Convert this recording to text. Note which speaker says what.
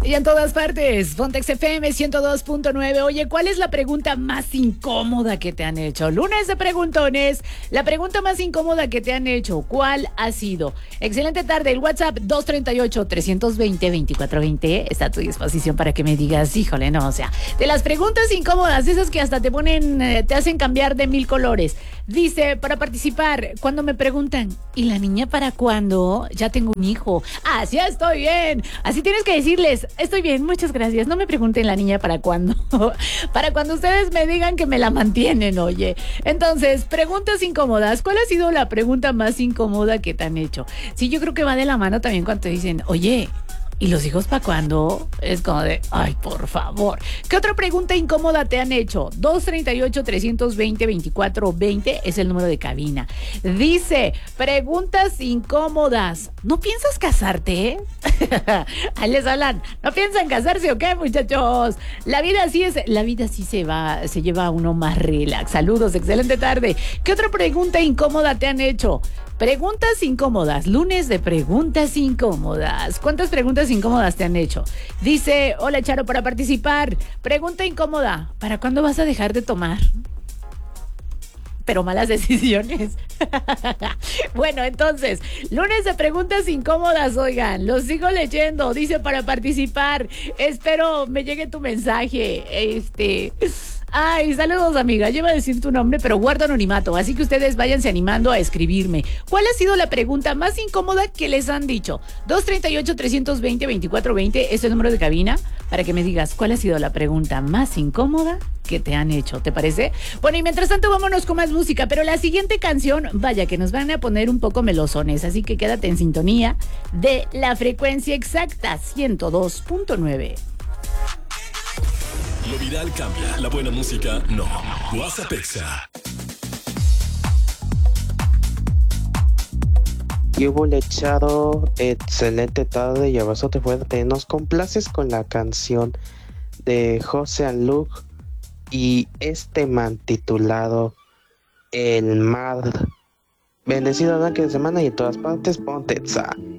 Speaker 1: Y en todas partes, Pontex FM 102.9. Oye, ¿cuál es la pregunta más incómoda que te han hecho? Lunes de preguntones, la pregunta más incómoda que te han hecho, ¿cuál ha sido? Excelente tarde, el WhatsApp 238-320-2420 está a tu disposición para que me digas, híjole, no, o sea, de las preguntas incómodas, esas que hasta te ponen, te hacen cambiar de 1000 colores. Dice, para participar, cuando me preguntan, ¿y la niña para cuándo? Ya tengo un hijo. Así estoy bien. Así tienes que decirles, estoy bien, muchas gracias. No me pregunten la niña para cuándo. Para cuando ustedes me digan que me la mantienen, oye. Entonces, preguntas incómodas. ¿Cuál ha sido la pregunta más incómoda que te han hecho? Sí, yo creo que va de la mano también cuando te dicen, oye, ¿y los hijos para cuándo? Es como de, ay, por favor. ¿Qué otra pregunta incómoda te han hecho? 238-320-2420 es el número de cabina. Dice, preguntas incómodas. ¿No piensas casarte? Ahí les hablan. ¿No piensan casarse o qué, muchachos? La vida sí se lleva a uno más relax. Saludos, excelente tarde. ¿Qué otra pregunta incómoda te han hecho? Preguntas incómodas, lunes de preguntas incómodas. ¿Cuántas preguntas incómodas te han hecho? Dice, hola Charo, para participar. Pregunta incómoda, ¿para cuándo vas a dejar de tomar? Pero malas decisiones. Bueno, entonces, lunes de preguntas incómodas, oigan, los sigo leyendo. Dice, para participar, espero me llegue tu mensaje. Ay, saludos, amiga. Yo iba a decir tu nombre, pero guardo anonimato. Así que ustedes váyanse animando a escribirme. ¿Cuál ha sido la pregunta más incómoda que les han dicho? 238-320-2420 es el número de cabina para que me digas cuál ha sido la pregunta más incómoda que te han hecho. ¿Te parece? Bueno, y mientras tanto, vámonos con más música. Pero la siguiente canción, vaya, que nos van a poner un poco melosones. Así que quédate en sintonía de la frecuencia exacta 102.9.
Speaker 2: Lo viral cambia, la buena música no. WhatsApp Exa.
Speaker 3: ¿Qué hubo, lechado? Excelente tarde y abrazote fuerte. Nos complaces con la canción de José Luke y este man titulado El Mar. Bendecido arranque de semana y en todas partes, ponte Exa.